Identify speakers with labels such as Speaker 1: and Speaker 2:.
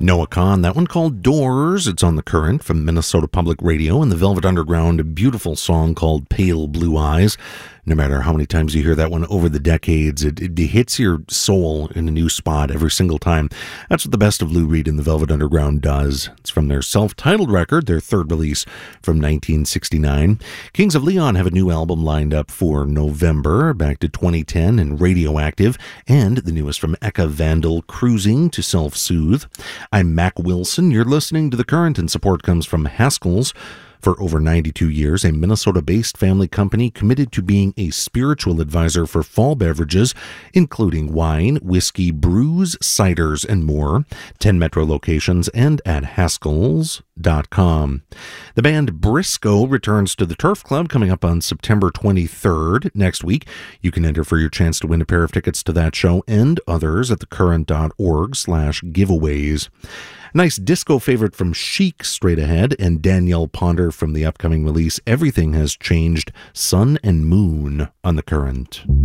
Speaker 1: Noah Kahn, that one called Doors. It's on The Current from Minnesota Public Radio, and the Velvet Underground, a beautiful song called Pale Blue Eyes. No matter how many times you hear that one over the decades, it hits your soul in a new spot every single time. That's what the best of Lou Reed and the Velvet Underground does. It's from their self-titled record, their third release from 1969. Kings of Leon have a new album lined up for November, back to 2010 and Radioactive, and the newest from Eka Vandal, Cruising to Self-Soothe. I'm Mac Wilson. You're listening to The Current, and support comes from Haskell's. For over 92 years, a Minnesota-based family company committed to being a spiritual advisor for fall beverages, including wine, whiskey, brews, ciders, and more. 10 metro locations and at Haskells.com. The band Briscoe returns to the Turf Club coming up on September 23rd next week. You can enter for your chance to win a pair of tickets to that show and others at thecurrent.org/giveaways. Nice disco favorite from Chic straight ahead, and Danielle Ponder from the upcoming release Everything Has Changed, Sun and Moon on The Current.